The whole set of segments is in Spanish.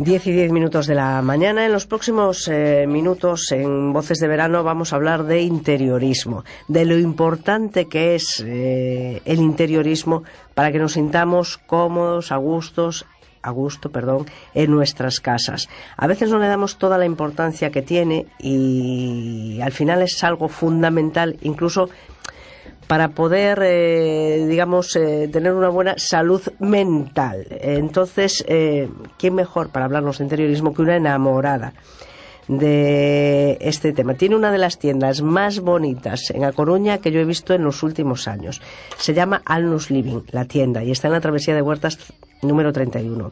10:10 de la mañana. En los próximos minutos en Voces de Verano vamos a hablar de interiorismo, de lo importante que es el interiorismo para que nos sintamos cómodos, a gusto, en nuestras casas. A veces no le damos toda la importancia que tiene y al final es algo fundamental, incluso para poder, tener una buena salud mental. Entonces, ¿quién mejor para hablarnos de interiorismo que una enamorada de este tema? Tiene una de las tiendas más bonitas en A Coruña que yo he visto en los últimos años. Se llama Alnus Living, la tienda, y está en la travesía de Huertas número 31.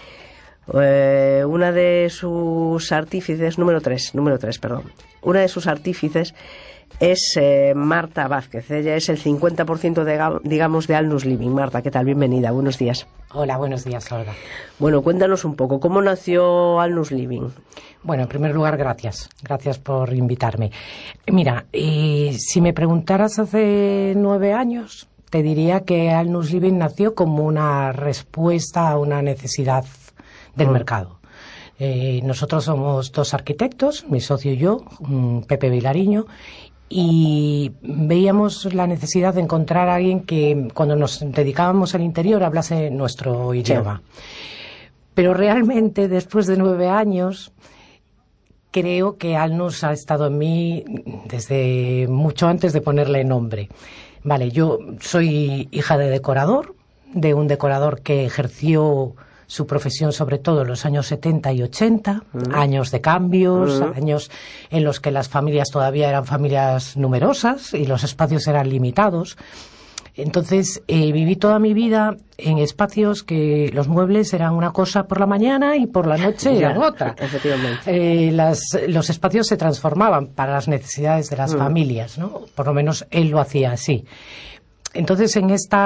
Una de sus artífices, número 3, una de sus artífices es Marta Vázquez. Ella es el 50% de Alnus Living. Marta, ¿qué tal? Bienvenida, buenos días. Hola, buenos días, Olga. Bueno, cuéntanos un poco, ¿cómo nació Alnus Living? Bueno, en primer lugar, gracias por invitarme. Mira, si me preguntaras hace 9 años, te diría que Alnus Living nació como una respuesta a una necesidad del mercado. Nosotros somos 2 arquitectos, mi socio y yo, Pepe Vilariño, y veíamos la necesidad de encontrar a alguien que cuando nos dedicábamos al interior hablase nuestro idioma. Sí. Pero realmente después de 9 años creo que Alnus ha estado en mí desde mucho antes de ponerle nombre. Vale, yo soy hija de decorador, de un decorador que ejerció su profesión sobre todo en los años 70 y 80, años de cambios, años en los que las familias todavía eran familias numerosas y los espacios eran limitados. Entonces, viví toda mi vida en espacios que los muebles eran una cosa por la mañana y por la noche eran otra. Efectivamente. Los espacios se transformaban para las necesidades de las familias, ¿no? Por lo menos él lo hacía así. Entonces,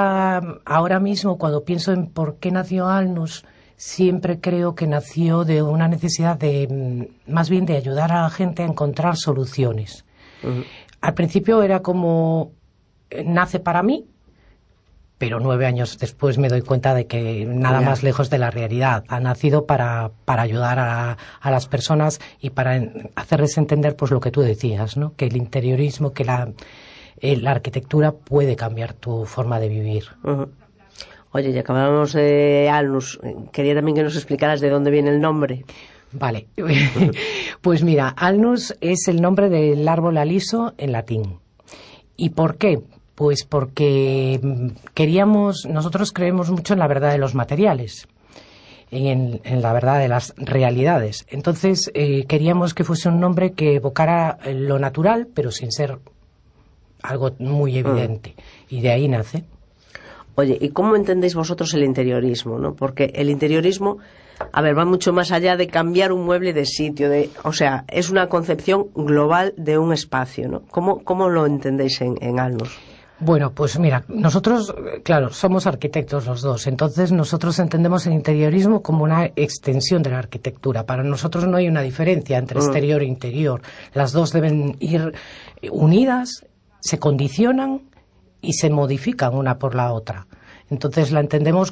ahora mismo, cuando pienso en por qué nació Alnus, siempre creo que nació de una necesidad más bien de ayudar a la gente a encontrar soluciones. Al principio era como, nace para mí, pero 9 años después me doy cuenta de que nada más lejos de la realidad. Ha nacido para ayudar a las personas y para hacerles entender pues lo que tú decías, ¿no? Que el interiorismo, que la arquitectura puede cambiar tu forma de vivir. Oye, ya que hablábamos de Alnus, quería también que nos explicaras de dónde viene el nombre. Vale, pues mira, Alnus es el nombre del árbol aliso en latín. ¿Y por qué? Pues porque nosotros creemos mucho en la verdad de los materiales, en la verdad de las realidades. Entonces queríamos que fuese un nombre que evocara lo natural, pero sin ser algo muy evidente. Y de ahí nace. Oye, ¿y cómo entendéis vosotros el interiorismo, no? Porque el interiorismo, va mucho más allá de cambiar un mueble de sitio, es una concepción global de un espacio, ¿no? ¿Cómo lo entendéis en Alnus? Bueno, pues mira, nosotros, claro, somos arquitectos los dos, entonces nosotros entendemos el interiorismo como una extensión de la arquitectura. Para nosotros no hay una diferencia entre exterior e interior. Las dos deben ir unidas, se condicionan y se modifican una por la otra. Entonces la entendemos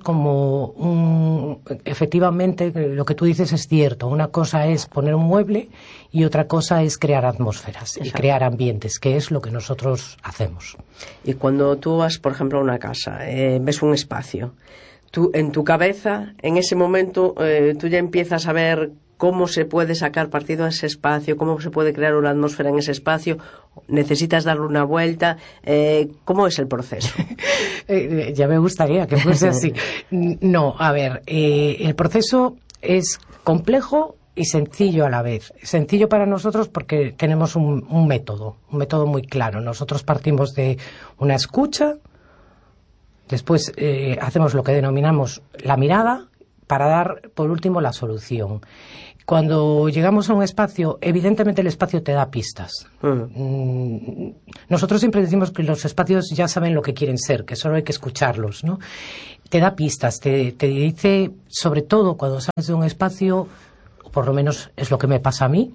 como efectivamente, lo que tú dices es cierto. Una cosa es poner un mueble y otra cosa es crear atmósferas. Exacto. Y crear ambientes, que es lo que nosotros hacemos. Y cuando tú vas, por ejemplo, a una casa, ves un espacio, tú en tu cabeza, en ese momento, tú ya empiezas a ver cómo se puede sacar partido a ese espacio, cómo se puede crear una atmósfera en ese espacio, necesitas darle una vuelta. ¿Cómo es el proceso? Ya me gustaría que fuese así. No, el proceso es complejo y sencillo a la vez. Sencillo para nosotros porque tenemos un método muy claro. Nosotros partimos de una escucha, después hacemos lo que denominamos la mirada, para dar, por último, la solución. Cuando llegamos a un espacio, evidentemente el espacio te da pistas. Nosotros siempre decimos que los espacios ya saben lo que quieren ser, que solo hay que escucharlos, ¿no? Te da pistas, te dice, sobre todo cuando sales de un espacio, o por lo menos es lo que me pasa a mí,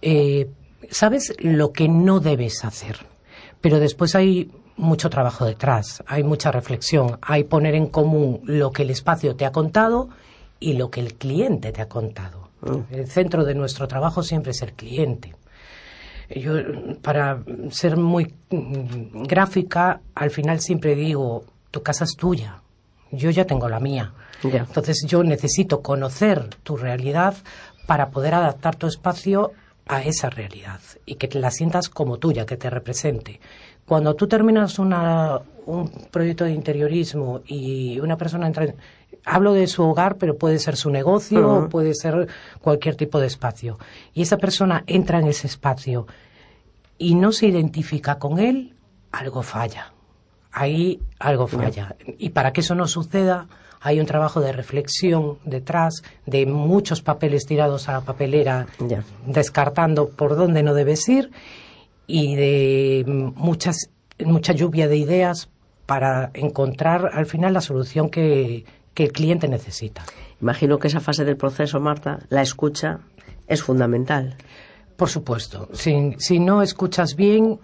sabes lo que no debes hacer. Pero después hay mucho trabajo detrás, hay mucha reflexión, hay poner en común lo que el espacio te ha contado y lo que el cliente te ha contado. El centro de nuestro trabajo siempre es el cliente. Yo, para ser muy gráfica, al final siempre digo, tu casa es tuya, yo ya tengo la mía. Ya. Entonces yo necesito conocer tu realidad para poder adaptar tu espacio a esa realidad y que te la sientas como tuya, que te represente. Cuando tú terminas un proyecto de interiorismo y una persona entra hablo de su hogar, pero puede ser su negocio o puede ser cualquier tipo de espacio. Y esa persona entra en ese espacio y no se identifica con él, algo falla. Ahí algo falla. Y para que eso no suceda, hay un trabajo de reflexión detrás, de muchos papeles tirados a la papelera, descartando por dónde no debes ir, y de mucha lluvia de ideas para encontrar al final la solución que el cliente necesita. Imagino que esa fase del proceso, Marta, la escucha es fundamental. Por supuesto. Si no escuchas bien,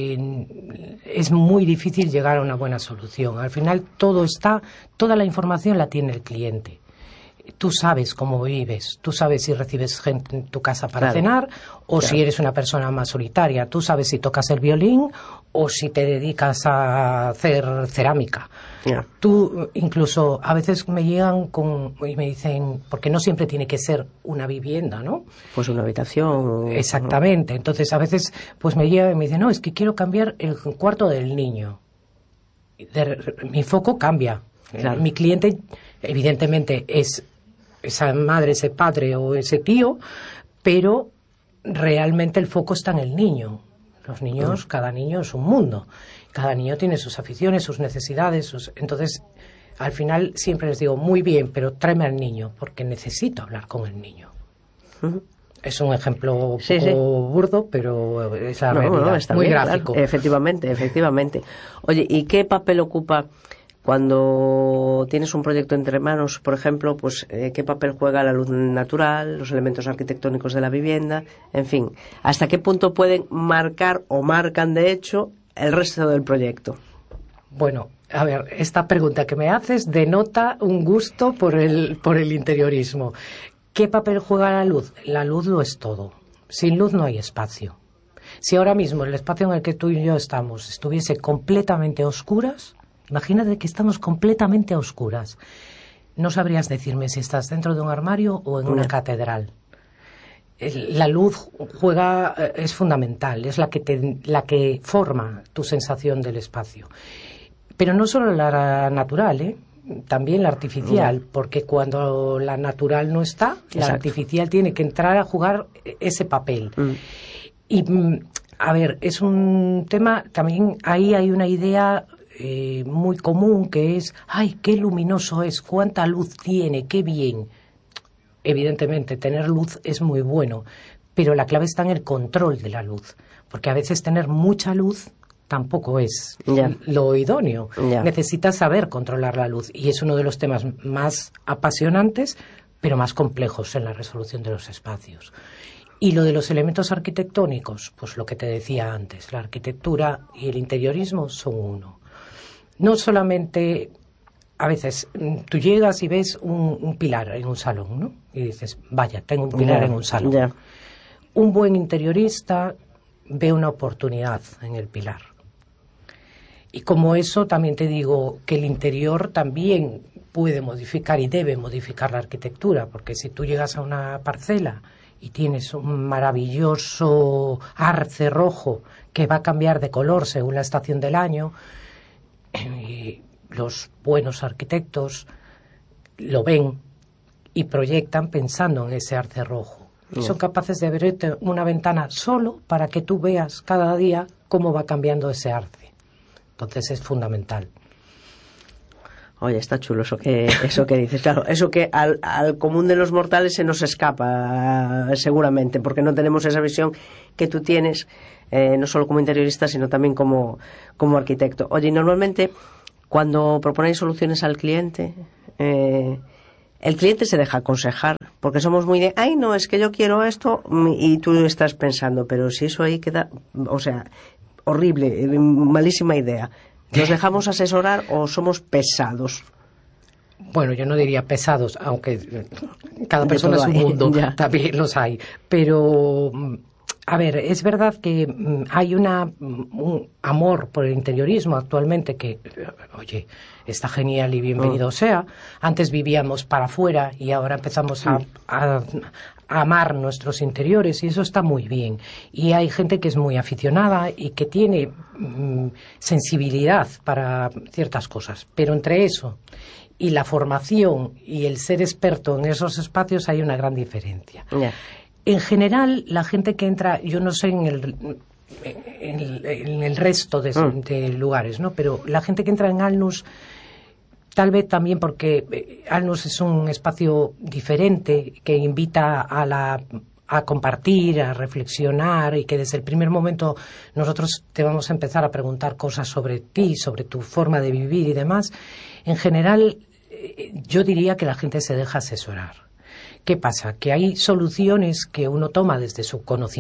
es muy difícil llegar a una buena solución. Al final toda la información la tiene el cliente. Tú sabes cómo vives, tú sabes si recibes gente en tu casa para cenar o si eres una persona más solitaria, tú sabes si tocas el violín o si te dedicas a hacer cerámica. Tú incluso a veces me llegan y me dicen, porque no siempre tiene que ser una vivienda, ¿no? Pues una habitación. Exactamente. Entonces a veces pues me llegan y me dicen, no, es que quiero cambiar el cuarto del niño. Mi foco cambia. Claro. Mi cliente evidentemente es esa madre, ese padre o ese tío, pero realmente el foco está en el niño. Los niños, cada niño es un mundo. Cada niño tiene sus aficiones, sus necesidades. Entonces, al final siempre les digo, muy bien, pero tráeme al niño, porque necesito hablar con el niño. Es un ejemplo un poco burdo, pero es la realidad. Está muy bien, gráfico. Claro. Efectivamente. Oye, ¿y qué papel ocupa cuando tienes un proyecto entre manos, por ejemplo, pues qué papel juega la luz natural, los elementos arquitectónicos de la vivienda, en fin, hasta qué punto pueden marcar o marcan de hecho el resto del proyecto? Bueno, a ver, esta pregunta que me haces denota un gusto por el interiorismo. ¿Qué papel juega la luz? La luz lo es todo. Sin luz no hay espacio. Si ahora mismo el espacio en el que tú y yo estamos estuviese completamente a oscuras, imagínate que estamos completamente a oscuras. No sabrías decirme si estás dentro de un armario o en una catedral. La luz es fundamental, es la que forma tu sensación del espacio. Pero no solo la natural, también la artificial, porque cuando la natural no está, la artificial tiene que entrar a jugar ese papel. Y, a ver, es un tema, también ahí hay una idea muy común que es, ¡ay, qué luminoso es! ¡Cuánta luz tiene! ¡Qué bien! Evidentemente, tener luz es muy bueno, pero la clave está en el control de la luz, porque a veces tener mucha luz tampoco es lo idóneo. Necesitas saber controlar la luz y es uno de los temas más apasionantes, pero más complejos en la resolución de los espacios. Y lo de los elementos arquitectónicos, pues lo que te decía antes, la arquitectura y el interiorismo son uno. No solamente, a veces, tú llegas y ves un pilar en un salón, ¿no? Y dices, vaya, tengo un pilar en un salón. Un buen interiorista ve una oportunidad en el pilar. Y como eso, también te digo que el interior también puede modificar y debe modificar la arquitectura, porque si tú llegas a una parcela y tienes un maravilloso arce rojo que va a cambiar de color según la estación del año, y los buenos arquitectos lo ven y proyectan pensando en ese arce rojo. Y son capaces de abrirte una ventana solo para que tú veas cada día cómo va cambiando ese arce. Entonces es fundamental. Oye, está chulo eso que dices. Claro, eso que al común de los mortales se nos escapa, seguramente, porque no tenemos esa visión que tú tienes, no solo como interiorista, sino también como arquitecto. Oye, y normalmente, cuando proponéis soluciones al cliente, el cliente se deja aconsejar, porque somos muy de, ay, no, es que yo quiero esto, y tú estás pensando, pero si eso ahí queda, o sea, horrible, malísima idea. ¿Nos dejamos asesorar o somos pesados? bueno, yo no diría pesados, aunque cada persona es un mundo, también los hay, pero a ver, es verdad que hay un amor por el interiorismo actualmente que, oye, está genial y bienvenido sea. Antes vivíamos para afuera y ahora empezamos a amar nuestros interiores, y eso está muy bien. Y hay gente que es muy aficionada y que tiene sensibilidad para ciertas cosas, pero entre eso y la formación y el ser experto en esos espacios hay una gran diferencia. En general, la gente que entra, yo no sé en el resto de lugares, ¿no? Pero la gente que entra en Alnus, tal vez también porque Alnus es un espacio diferente que invita a compartir, a reflexionar, y que desde el primer momento nosotros te vamos a empezar a preguntar cosas sobre ti, sobre tu forma de vivir y demás. En general, yo diría que la gente se deja asesorar. ¿Qué pasa? Que hay soluciones que uno toma desde su conocimiento